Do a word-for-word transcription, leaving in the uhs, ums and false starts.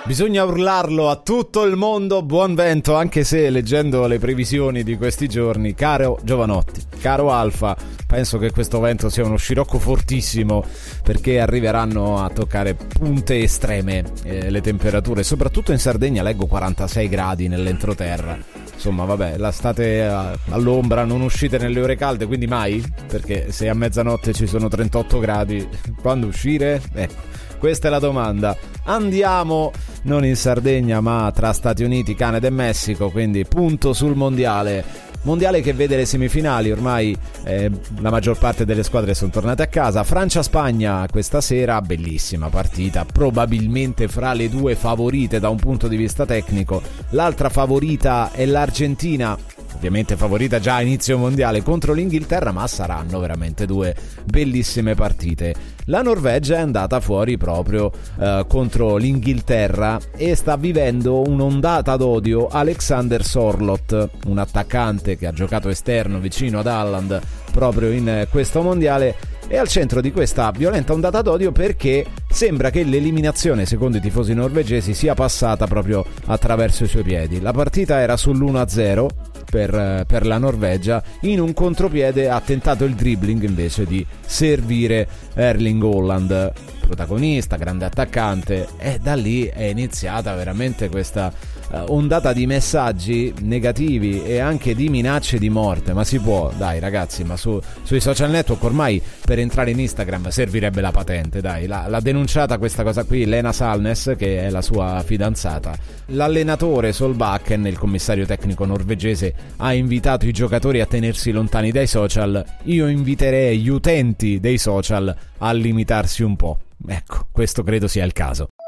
Bisogna urlarlo a tutto il mondo, buon vento, anche se leggendo le previsioni di questi giorni, caro Giovanotti, caro Alfa, penso che questo vento sia uno scirocco fortissimo, perché arriveranno a toccare punte estreme eh, le temperature, soprattutto in Sardegna leggo quarantasei gradi nell'entroterra. Insomma, vabbè, la state all'ombra, non uscite nelle ore calde, quindi mai? Perché se a mezzanotte ci sono trentotto gradi, quando uscire? Ecco, questa è la domanda. Andiamo non in Sardegna, ma tra Stati Uniti, Canada e Messico, quindi punto sul mondiale. Mondiale che vede le semifinali, ormai eh, la maggior parte delle squadre sono tornate a casa. Francia-Spagna questa sera, bellissima partita, probabilmente fra le due favorite da un punto di vista tecnico. L'altra favorita è l'Argentina, ovviamente favorita già a inizio mondiale, contro l'Inghilterra, ma saranno veramente due bellissime partite. La Norvegia è andata fuori proprio eh, contro l'Inghilterra e sta vivendo un'ondata d'odio Alexander Sorloth, un attaccante che ha giocato esterno vicino ad Haaland proprio in questo mondiale. È al centro di questa violenta ondata d'odio perché sembra che l'eliminazione, secondo i tifosi norvegesi, sia passata proprio attraverso i suoi piedi. La partita era sull'uno a zero per, per la Norvegia, in un contropiede ha tentato il dribbling invece di servire Erling Haaland, protagonista, grande attaccante, e da lì è iniziata veramente questa uh, ondata di messaggi negativi e anche di minacce di morte. Ma si può, dai ragazzi, ma su, sui social network ormai per entrare in Instagram servirebbe la patente, dai. L'ha, l'ha denunciata questa cosa qui Lena Salnes, che è la sua fidanzata. L'allenatore Solbakken, il commissario tecnico norvegese, ha invitato i giocatori a tenersi lontani dai social. Io inviterei gli utenti dei social a limitarsi un po'. Ecco, questo credo sia il caso.